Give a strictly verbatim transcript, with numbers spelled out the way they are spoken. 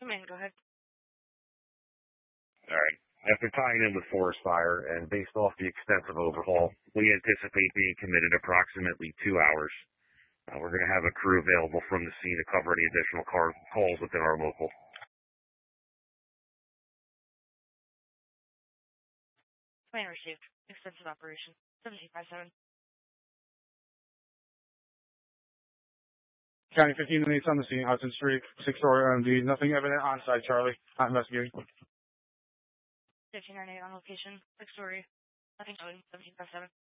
Command, go ahead. All right. After tying in with forest fire and based off the extensive overhaul, we anticipate being committed approximately two hours. Uh, we're going to have a crew available from the scene to cover any additional car calls within our local. Command received. Extensive operation. seventeen five seven. County fifteen minutes on the scene, Hudson Street, six-story R M D. Nothing evident on site, Charlie. Not investigating. fifteen ninety-eight on location, six story. Nothing showing, seventeen five seven.